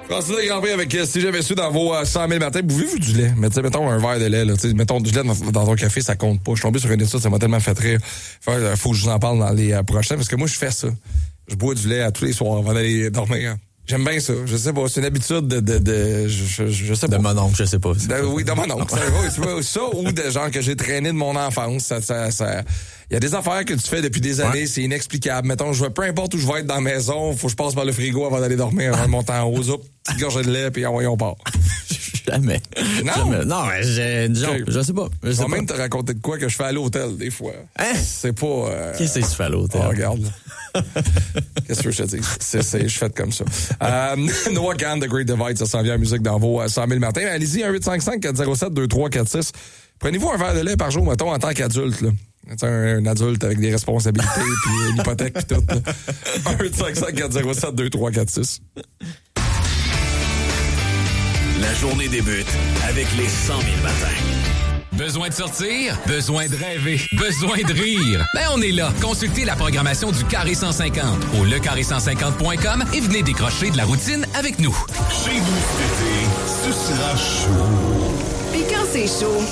François Grand Prix avec si j'avais su dans vos 100 000 matins, buvez-vous du lait? Mais tu sais, mettons un verre de lait, là. Mettons du lait dans ton café, ça compte pas. Je suis tombé sur une étude, ça m'a tellement fait rire. Faut que je vous en parle dans les prochains, parce que moi, je fais ça. Je bois du lait à tous les soirs avant d'aller dormir. J'aime bien ça. Je sais pas, c'est une habitude je sais pas. De mon oncle, je sais pas. Oui, de mon oncle. Ça ou de gens que j'ai traîné de mon enfance. Il y a des affaires que tu fais depuis des années, c'est inexplicable. Mettons, peu importe où je vais être dans la maison, faut que je passe par le frigo avant d'aller dormir, avant de monter en haut. Petite gorgée de lait, puis on part. Jamais. Non? Jamais. Non, je sais pas. Je vais même te raconter de quoi que je fais à l'hôtel, des fois. Hein? C'est pas... Qu'est-ce que tu fais à l'hôtel? Oh, regarde, là. Qu'est-ce que je te dis? Je fais comme ça. Noah Kahan, The Great Divide, ça s'en vient en musique dans vos 100 000 matins. Allez-y, 1-855-407-2346. Prenez-vous un verre de lait par jour, mettons, en tant qu'adulte, là. Un adulte avec des responsabilités puis une hypothèque puis tout. 1-855-407-2346. La journée débute avec les 100 000 matins. Besoin de sortir? Besoin de rêver? Besoin de rire? Ben, on est là. Consultez la programmation du Carré 150 au lecarré150.com et venez décrocher de la routine avec nous. Chez vous cet été, ce sera chaud. Puis quand c'est chaud,